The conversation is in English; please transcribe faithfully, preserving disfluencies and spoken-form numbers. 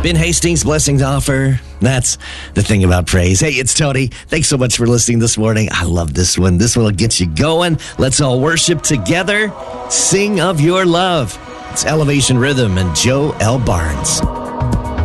Ben Hastings, blessing to offer. That's the thing about praise. Hey, it's Tony. Thanks so much for listening this morning. I love this one. This one will get you going. Let's all worship together. Sing of your love. It's Elevation Rhythm and Joe L. Barnes.